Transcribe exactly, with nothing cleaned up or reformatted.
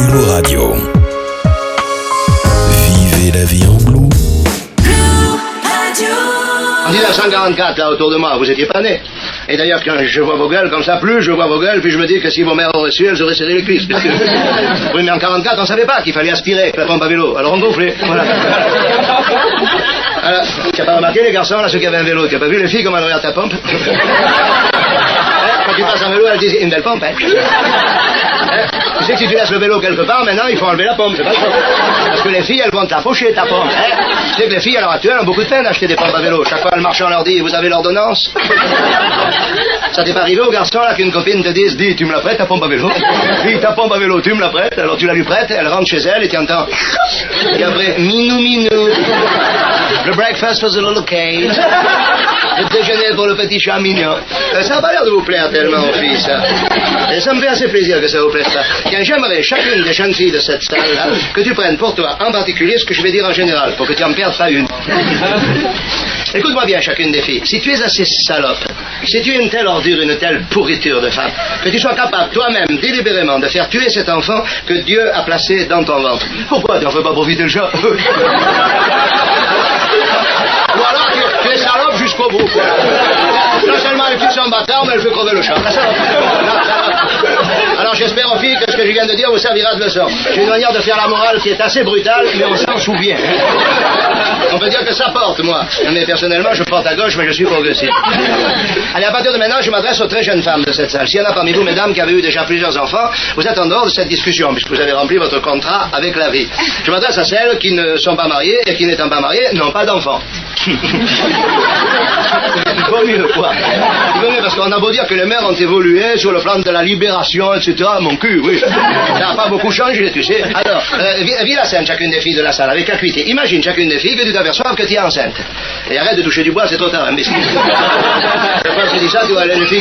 Blue Radio. Vivez la vie en Blue. En dix-neuf cent quarante-quatre, là, autour de moi, vous étiez pas nés. Et d'ailleurs, quand je vois vos gueules comme ça, plus je vois vos gueules, puis je me dis que si vos mères auraient su, elles auraient serré les cuisses. Puisque... Oui, mais en quarante-quatre, on savait pas qu'il fallait aspirer avec la pompe à vélo. Alors on gonflait. Voilà. Alors, tu n'as pas remarqué, les garçons, là, ceux qui avaient un vélo, tu n'as pas vu les filles comment elles regardent ta pompe? Quand tu passes en vélo, elles disent une belle pompe, hein. Hein? Tu sais que si tu laisses le vélo quelque part, maintenant, il faut enlever la pompe, c'est pas ça. Parce que les filles, elles vont te la faucher, ta pompe. Hein? Tu sais que les filles, à l'heure actuelle, ont beaucoup de peine à acheter des pompes à vélo. Chaque fois, le marchand leur dit, vous avez l'ordonnance? Ça t'est pas arrivé aux garçons, là, qu'une copine te dise, dis, tu me la prêtes, ta pompe à vélo? Dis, ta pompe à vélo, tu me la prêtes? Alors tu la lui prêtes, elle rentre chez elle et tu entends. Et après, minou, minou. Le breakfast for the little cage. Le déjeuner pour le petit chat mignon. Euh, ça n'a pas l'air de vous plaire tellement, fille, ça. Et ça me fait assez plaisir que ça vous plaise pas. Tiens, j'aimerais, chacune des jeunes filles de cette salle-là, que tu prennes pour toi, en particulier, ce que je vais dire en général, pour que tu en perdes pas une. Écoute-moi bien, chacune des filles. Si tu es assez salope, si tu es une telle ordure, une telle pourriture de femme, que tu sois capable, toi-même, délibérément, de faire tuer cet enfant que Dieu a placé dans ton ventre. Pourquoi tu n'en fais pas profiter le chat? Ou alors tu, tu es salope jusqu'au bout. Non seulement les filles sont bâtards, mais elle fait crever le chat. La salope. La salope. Alors j'espère aux filles que ce que je viens de dire vous servira de leçon. J'ai une manière de faire la morale qui est assez brutale, mais on s'en souvient. On peut dire que ça porte, moi. Mais personnellement, je porte à gauche, mais je suis progressif. Allez, à partir de maintenant, je m'adresse aux très jeunes femmes de cette salle. S'il y en a parmi vous, mesdames, qui avez eu déjà plusieurs enfants, vous êtes en dehors de cette discussion, puisque vous avez rempli votre contrat avec la vie. Je m'adresse à celles qui ne sont pas mariées et qui, n'étant pas mariées, n'ont pas d'enfants. Il vaut mieux, quoi. Il vaut mieux, parce qu'on a beau dire que les mères ont évolué sur le plan de la libération, et cetera. Mon cul, oui. Ça n'a pas beaucoup changé, tu sais. Alors, euh, vis, vis la scène, chacune des filles de la salle, avec acuité. Imagine chacune des filles que tu t'aperçoives que tu es enceinte. Et arrête de toucher du bois, c'est trop tard, imbécile. Je pense que je dis ça, tu vois, les filles